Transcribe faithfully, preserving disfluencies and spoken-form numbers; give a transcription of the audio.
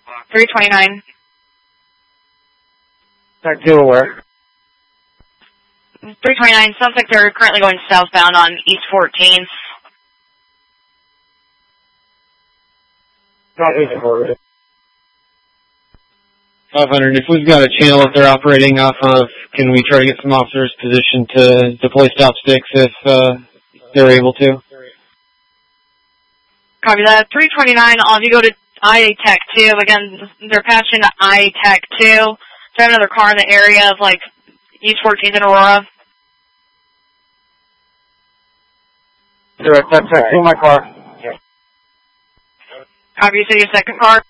three twenty-nine. Tech two where? three twenty-nine, sounds like they're currently going southbound on East fourteenth. five hundred, if we've got a channel that they're operating off of, can we try to get some officers positioned to deploy stop sticks if uh, they're able to? Copy that. three twenty-nine, all of you go to I A Tech two. Again, they're patched into I A Tech two. Do I have another car in the area of, like, East fourteenth and Aurora? Direct, that's right. Pull my car. Copy, you said your second car?